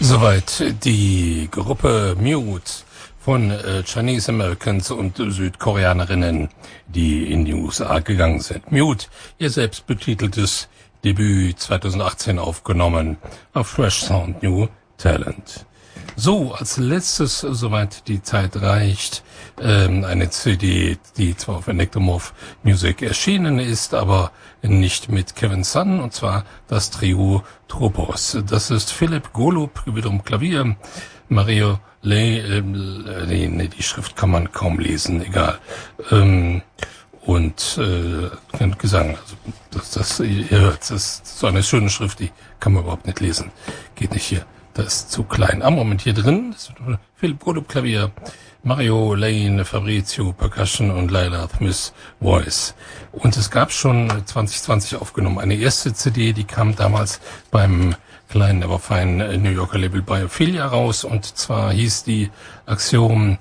Soweit die Gruppe Mute von Chinese Americans und Südkoreanerinnen, die in die USA gegangen sind. Mute, ihr selbst betiteltes Debüt 2018 aufgenommen auf Fresh Sound New Talent. So, als letztes, soweit die Zeit reicht, eine CD, die zwar auf Electromorph Music erschienen ist, aber nicht mit Kevin Sun, und zwar das Trio Tropos. Das ist Philipp Golub, wiederum Klavier, Mario Lay, die Schrift kann man kaum lesen, egal. Und Gesang, also ihr hört, das ist so eine schöne Schrift, die kann man überhaupt nicht lesen. Geht nicht hier. Das ist zu klein. Am Moment hier drin, das ist Philipp Golub Klavier, Mario Lane, Fabrizio Percussion und Laila Smith Voice. Und es gab schon 2020 aufgenommen eine erste CD, die kam damals beim kleinen, aber feinen New Yorker Label Biophilia raus, und zwar hieß die Axiom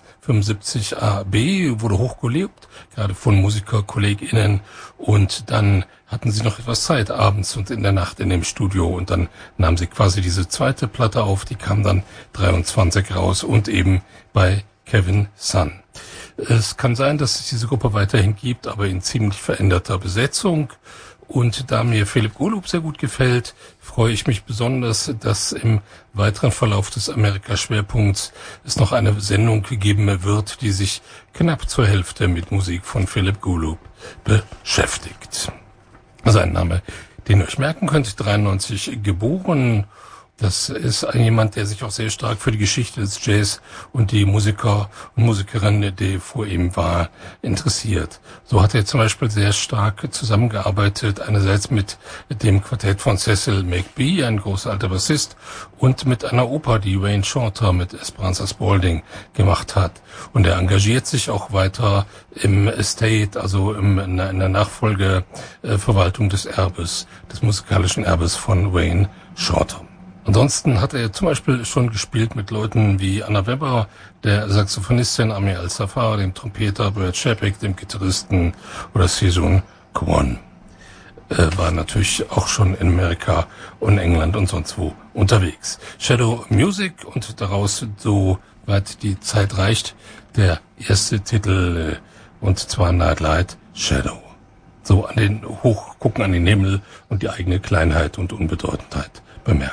75AB, wurde hochgelobt, gerade von MusikerkollegInnen, und dann hatten sie noch etwas Zeit abends und in der Nacht in dem Studio, und dann nahmen sie quasi diese zweite Platte auf, die kam dann 23 raus und eben bei Kevin Sun. Es kann sein, dass es diese Gruppe weiterhin gibt, aber in ziemlich veränderter Besetzung. Und da mir Philipp Golub sehr gut gefällt, freue ich mich besonders, dass im weiteren Verlauf des Amerika-Schwerpunkts es noch eine Sendung geben wird, die sich knapp zur Hälfte mit Musik von Philipp Golub beschäftigt. Sein Name, den ihr euch merken könnt, 93 geboren. Das ist jemand, der sich auch sehr stark für die Geschichte des Jazz und die Musiker und Musikerinnen, die vor ihm war, interessiert. So hat er zum Beispiel sehr stark zusammengearbeitet, einerseits mit dem Quartett von Cecil McBee, ein großer alter Bassist, und mit einer Oper, die Wayne Shorter mit Esperanza Spalding gemacht hat. Und er engagiert sich auch weiter im Estate, also in der Nachfolgeverwaltung des Erbes, des musikalischen Erbes von Wayne Shorter. Ansonsten hat er zum Beispiel schon gespielt mit Leuten wie Anna Webber, der Saxophonistin Amir Al-Safar, dem Trompeter Brad Shepik, dem Gitarristen, oder Sejun Kwon. War natürlich auch schon in Amerika und England und sonst wo unterwegs. Shadow Music, und daraus, so weit die Zeit reicht, der erste Titel, und zwar Nightlight Shadow. So hochgucken an den Himmel und die eigene Kleinheit und Unbedeutendheit bemerken.